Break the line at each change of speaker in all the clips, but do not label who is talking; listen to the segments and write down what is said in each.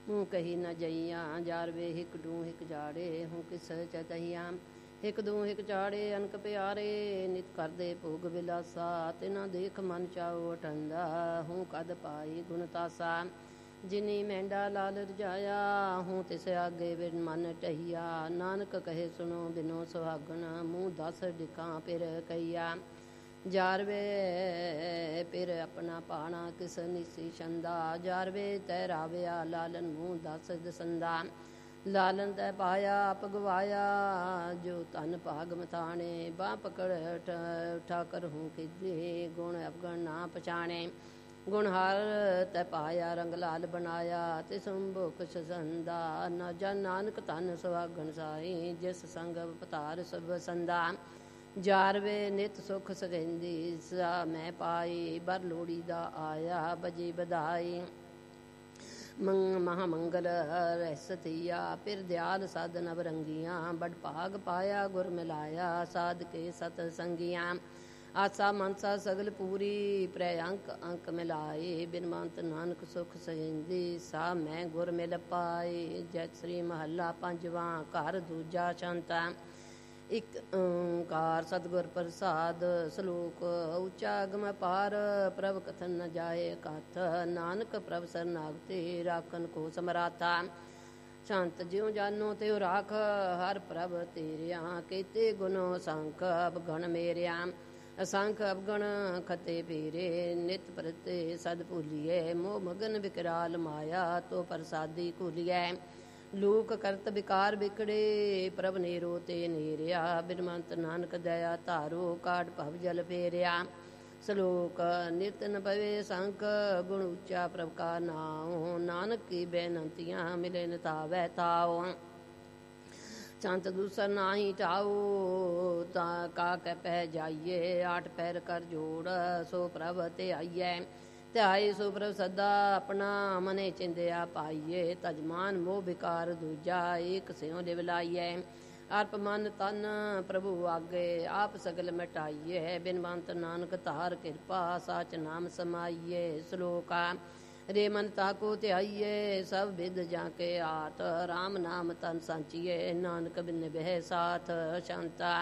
ਹੂੰ ਕਹੀ ਨ ਜਈਆਂ ਜਾਰਵੇ ਹਿਕ ਡੂੰ ਹਿਕ ਜਾੜੇ ਹੂੰ ਕਿਸ ਚਤਈਆਂ ਹਿਕ ਦੂੰ ਹਿਕ ਚਾੜੇ ਅਨਕ ਪਿਆਰੇ ਨਿਤ ਕਰਦੇ ਭੋਗ ਵਿਲਾਸਾ ਤਿਨਾ ਦੇਖ ਮਨ ਚਾਉ ਅਟੰਦਾ ਹੂੰ ਕਦ ਪਾਈ ਗੁਣ ਤਾਸਾ ਜਿਨੀ ਮਹਿੰਡਾ ਲਾਲ ਰਜਾਇਆ ਹੂੰ ਤਿਸ ਆਗੇ ਬਿਨ ਮਨ ਟਹੀਆ ਨਾਨਕ ਕਹੇ ਸੁਣੋ ਬਿਨੋ ਸੁਹਾਗਣ ਮੂੰਹ 10 ਡਿਕਾਂ ਫਿਰ ਕਈਆ ਜਾਰਵੇ ਫਿਰ ਆਪਣਾ ਪਾਣਾ ਕਿਸ ਨਿਸੀ ਛੰਦਾ ਜਾਰਵੇ ਤੈ ਰਾਵਿਆ ਲਾਲਨ ਮੂੰਹ 10 ਦਸੰਦਾ ਲਾਲਨ ਤੈ ਪਾਇਆ ਆਪ ਗਵਾਇਆ ਜੋ ਧਨ ਭਾਗ ਮਤਾਣੇ ਬਾਹ ਪਕੜ ਠਾਕਰ ਹੂੰ ਕਿਦੇ ਗੁਣ ਅਵਗਣ ਨਾ ਪਛਾਣੇ ਗੁਣ ਹਰ ਤੈ ਪਾਇਆ ਰੰਗ ਲਾਲ ਬਣਾਇਆ ਤੇ ਸੰਭੁਖ ਸੰਦਾ ਨਾ ਜਨ ਨਾਨਕ ਧਨ ਸੁਹਾਗਣ ਸਾਈ ਜਿਸ ਸੰਗ ਪਤਾਰ ਸਭ ਸੰਦਾ ਜਾਰਵੇ ਨਿਤ ਸੁਖ ਸਗੈਂਦੀ ਸਾ ਮੈਂ ਪਾਈ ਬਰ ਲੋੜੀ ਦਾ ਆਇਆ ਬਜੀ ਬਧਾਈ ਮਹਾ ਮੰਗਲ ਰਹਿ ਥੀਆ ਫਿਰ ਦਿਆਲ ਸਾਧ ਨਵ ਰੰਗੀਆਂ ਬੜ ਭਾਗ ਪਾਇਆ ਗੁਰ ਮਿਲਾਇਆ ਸਾਧ ਕੇ ਸਤ ਸੰਗੀਆਂ ਆਸਾ ਮਨਸਾ ਸਗਲ ਪੂਰੀ ਪ੍ਰੈ ਅੰਕ ਅੰਕ ਮਿਲਾਏ ਬਿਨਵੰਤ ਨਾਨਕ ਸੁਖ ਸਹਿੰਦੀ ਸਾ ਮੈਂ ਗੁਰ ਮਿਲ ਪਾਏ ਜੈ ਸ੍ਰੀ ਮਹੱਲਾ ਪੰਜਵਾਂ ਘਰ ਦੂਜਾ ਸ਼ੰਤਾ ਇਕ ਓੰਕਾਰ ਸਤਿਗੁਰ ਪ੍ਰਸਾਦ ਸਲੋਕ ਉੱਚਾ ਅਗਮ ਪਾਰ ਪ੍ਰਭ ਕਥਨ ਨ ਜਾਏ ਕਥ ਨਾਨਕ ਪ੍ਰਭ ਸਰਨਾਗਤੇ ਰਾਖਨ ਕੋ ਸਮਰਾਤਾ ਸ਼ਾਂਤ ਜਿਉ ਜਾਨੋ ਤਿਉ ਰਾਖ ਹਰ ਪ੍ਰਭ ਤੇਰਿਆ ਕੀਤੇ ਗੁਣ ਸੰਖ ਅਵਗਣ ਮੇਰਿਆ ਅਸੰਖ ਅਵਗਣ ਖਤੇ ਪੀਰੇ ਨਿਤ ਪ੍ਰਤੇ ਸਦ ਭੁਲੀਏ ਮੋਹ ਮਗਨ ਵਿਕਰਾਲ ਮਾਇਆ ਤੋ ਪ੍ਰਸਾਦੀ ਘੁਲੀਐ ਲੂਕ ਕਰਤ ਵਿਕਾਰ ਵਿਕੜੇ ਪ੍ਰਭ ਨੇਰੋ ਤੇ ਨੇਰਿਆ ਬਿਨਵੰਤ ਨਾਨਕ ਦਇਆ ਧਾਰੋ ਕਾਢ ਭਵ ਜਲ ਫੇਰਿਆ ਸਲੋਕ ਨਿਤ ਨ ਪਵੇ ਸੰਖ ਗੁਣ ਉੱਚਾ ਪ੍ਰਭ ਕਾ ਨਾਉ ਨਾਨਕ ਕੀ ਬੇਨੰਤੀਆਂ ਮਿਲੇ ਨ ਤਾਵੈ ਤਾਉ ਚੰਤ ਦੂਸਰ ਨਾਹੀ ਢਾਉ ਤਾ ਕਾ ਕੈ ਪਹਿ ਜਾਈਏ ਆਠ ਪੈਰ ਕਰ ਜੋੜ ਸੋ ਪ੍ਰਭ ਤੇ ਆਈਐ ਧਿਆਏ ਸੋ ਪ੍ਰਭ ਸਦਾ ਆਪਣਾ ਮਨੇ ਚਿੰਦਿਆ ਪਾਈਏ ਤਜਮਾਨ ਮੋਹ ਵਿਕਾਰ ਦੂਜਾ ਏਕ ਸਿਉ ਲਿਵ ਲਾਈਐ ਅਰਪ ਮਨ ਤਨ ਪ੍ਰਭੂ ਆਗੇ ਆਪ ਸਗਲ ਮਿਟਾਈਏ ਬਿਨਵੰਤ ਨਾਨਕ ਧਾਰ ਕਿਰਪਾ ਸਾਚ ਨਾਮ ਸਮਾਈਏ ਸਲੋਕਾ ਰੇ ਮਨ ਤਾਕੋ ਧਿਆਈਏ ਸਭ ਵਿਦ ਜਾਂ ਕੇ ਆਤ ਰਾਮ ਨਾਮ ਤਨ ਸਾਚੀਏ ਨਾਨਕ ਬਿਨ ਬਹਿ ਸਾਥ ਸ਼ਾਂਤਾ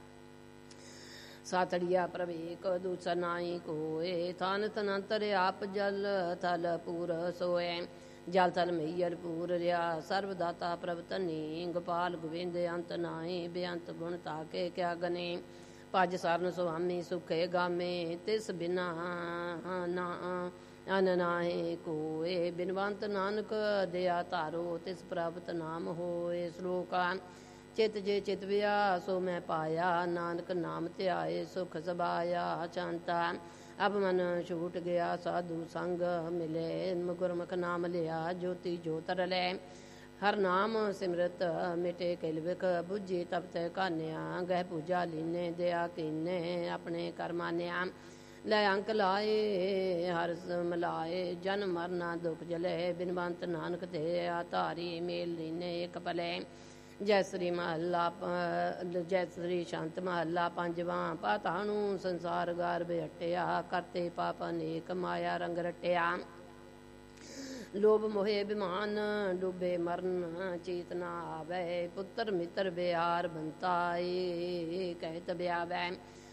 ਸਾਤੜੀਆ ਪ੍ਰਵੇਕ ਦੂਸਰ ਨਾਹੀ ਕੋਏ ਥਾਨ ਤਨੰਤਰ ਆਪ ਜਲ ਥਲ ਪੂਰ ਸੋਏ ਜਲ ਥਲ ਮਈਰ ਪੂਰ ਰਿਆ ਸਰਬ ਦਾਤਾ ਪ੍ਰਭ ਧਨੀ ਗੋਪਾਲ ਗੋਬਿੰਦ ਅੰਤ ਨਾਹੀ ਬੇਅੰਤ ਗੁਣ ਤਾਕੇ ਕਿਆ ਗਨੇ ਭਜ ਸਰਨ ਸੁਆਮੀ ਸੁਖੇ ਗਾਮੇ ਤਿਸ ਬਿਨਾ ਨਾ ਅਨ ਨਾਹੀ ਕੋਏ ਬਿਨਵੰਤ ਨਾਨਕ ਦਇਆ ਧਾਰੋ ਤਿਸ ਪ੍ਰਾਪਤ ਨਾਮ ਹੋਏ ਸਲੋਕਾ ਚਿਤ ਜੇ ਚਿਤ ਵਿਆ ਸੋ ਮੈਂ ਪਾਇਆ ਨਾਨਕ ਨਾਮ ਧਿਆਏ ਸੁਖ ਸਬਾਇਆ ਸ਼ਾਂਤਾ ਅਬ ਮਨ ਛੂਟ ਗਿਆ ਸਾਧੂ ਸੰਗ ਮਿਲੇ ਗੁਰਮੁਖ ਨਾਮ ਲਿਆ ਜੋਤੀ ਜੋਤਰ ਲੈ ਹਰ ਨਾਮ ਸਿਮਰਤ ਮਿਟੇ ਕਿਲਵਿਕ ਬੁੱਝੀ ਤਬ ਤੇ ਕਾਨਿਆ ਗਹਿ ਪੂਜਾ ਲੀਨੇ ਦਿਆ ਕੀਨੇ ਆਪਣੇ ਕਰਮਾਨਿਆ ਲੈ ਅੰਕ ਲਾਏ ਹਰ ਮਲਾਏ ਜਨ ਮਰਨਾ ਦੁਖ ਜਲੇ ਬਿਨਵੰਤ ਨਾਨਕ ਤੇ ਆਧਾਰੀ ਮੇਲ ਲੀਨੇ ਇੱਕ ਪਲੇ ਜੈ ਸ੍ਰੀ ਮਹੱਲਾ ਜੈ ਸ੍ਰੀ ਸ਼ਾਂਤ ਮਹੱਲਾ ਪੰਜਵਾਂ ਪਾਤਾਣੂ ਸੰਸਾਰ ਗਾਰ ਬਿਹਟਿਆ ਕਰਤੇ ਪਾਪ ਅਨੇਕ ਮਾਇਆ ਰੰਗ ਰਟਿਆ ਲੋਭ ਮੋਹਿ ਬਿਮਾਨ ਡੁੱਬੇ ਮਰਨ ਚੀਤ ਨਾ ਆਵੇ ਪੁੱਤਰ ਮਿੱਤਰ ਬਿਆਰ ਬੰਤਾਏ ਕਹਿਤ ਬਿਆਵੈ